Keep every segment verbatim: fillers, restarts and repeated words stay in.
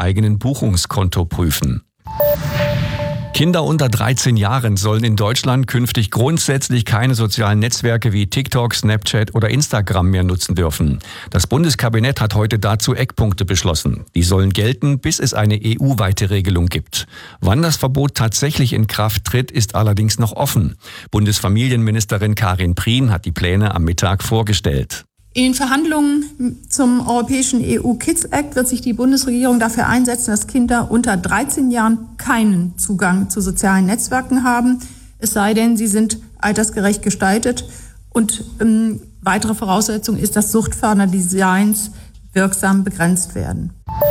eigenen Buchungskonto prüfen. Kinder unter dreizehn Jahren sollen in Deutschland künftig grundsätzlich keine sozialen Netzwerke wie TikTok, Snapchat oder Instagram mehr nutzen dürfen. Das Bundeskabinett hat heute dazu Eckpunkte beschlossen. Die sollen gelten, bis es eine E U-weite Regelung gibt. Wann das Verbot tatsächlich in Kraft tritt, ist allerdings noch offen. Bundesfamilienministerin Karin Prien hat die Pläne am Mittag vorgestellt. In den Verhandlungen zum europäischen E U-Kids-Act wird sich die Bundesregierung dafür einsetzen, dass Kinder unter dreizehn Jahren keinen Zugang zu sozialen Netzwerken haben, es sei denn, sie sind altersgerecht gestaltet. Und ähm, weitere Voraussetzung ist, dass suchtfördernde Designs wirksam begrenzt werden.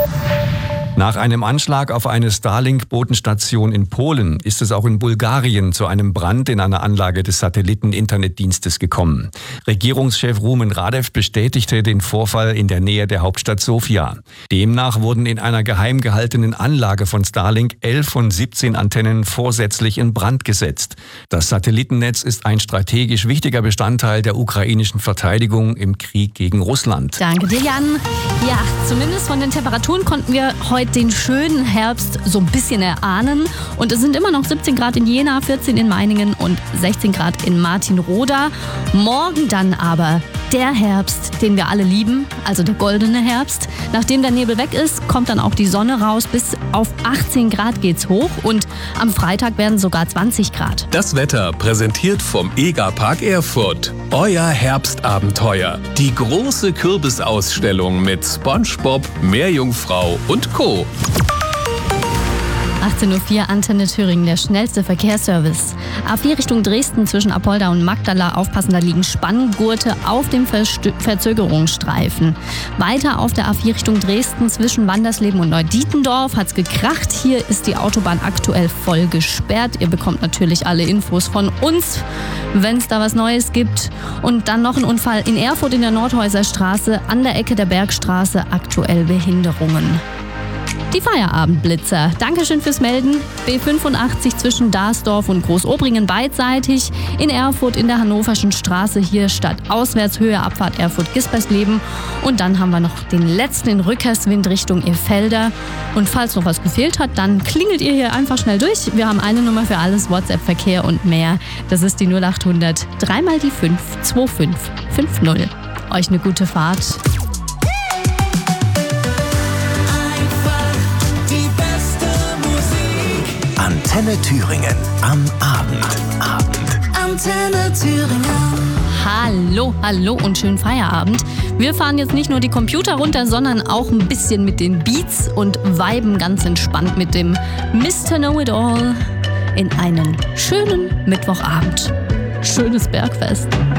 Nach einem Anschlag auf eine Starlink-Bodenstation in Polen ist es auch in Bulgarien zu einem Brand in einer Anlage des Satelliten-Internetdienstes gekommen. Regierungschef Rumen Radev bestätigte den Vorfall in der Nähe der Hauptstadt Sofia. Demnach wurden in einer geheim gehaltenen Anlage von Starlink elf von siebzehn Antennen vorsätzlich in Brand gesetzt. Das Satellitennetz ist ein strategisch wichtiger Bestandteil der ukrainischen Verteidigung im Krieg gegen Russland. Danke dir, Jan. Ja, zumindest von den Temperaturen konnten wir heute den schönen Herbst so ein bisschen erahnen. Und es sind immer noch siebzehn Grad in Jena, vierzehn in Meiningen und sechzehn Grad in Martinroda. Morgen dann aber der Herbst, den wir alle lieben, also der goldene Herbst. Nachdem der Nebel weg ist, kommt dann auch die Sonne raus. Bis auf achtzehn Grad geht's hoch und am Freitag werden sogar zwanzig Grad. Das Wetter präsentiert vom EGA-Park Erfurt. Euer Herbstabenteuer. Die große Kürbisausstellung mit SpongeBob, Meerjungfrau und Co. achtzehn Uhr vier, Antenne Thüringen, der schnellste Verkehrsservice. A vier Richtung Dresden zwischen Apolda und Magdala. Aufpassen, da liegen Spanngurte auf dem Verstö- Verzögerungsstreifen. Weiter auf der A vier Richtung Dresden zwischen Wandersleben und Neudietendorf hat's gekracht. Hier ist die Autobahn aktuell voll gesperrt. Ihr bekommt natürlich alle Infos von uns, wenn es da was Neues gibt. Und dann noch ein Unfall in Erfurt in der Nordhäuser Straße an der Ecke der Bergstraße. Aktuell Behinderungen. Die Feierabendblitzer. Dankeschön fürs Melden. B fünfundachtzig zwischen Darsdorf und Großobringen beidseitig. In Erfurt in der Hannoverschen Straße hier statt Auswärtshöhe Abfahrt Erfurt-Gispersleben. Und dann haben wir noch den letzten in Rückkerswind Richtung Effelder. Und falls noch was gefehlt hat, dann klingelt ihr hier einfach schnell durch. Wir haben eine Nummer für alles, WhatsApp-Verkehr und mehr. Das ist die null acht hundert drei mal die fünf zwei fünf fünf null. Euch eine gute Fahrt. Antenne Thüringen am Abend. Abend. Antenne Thüringen. Hallo, hallo und schönen Feierabend. Wir fahren jetzt nicht nur die Computer runter, sondern auch ein bisschen mit den Beats und viben ganz entspannt mit dem Mister Know-It-All in einen schönen Mittwochabend. Schönes Bergfest.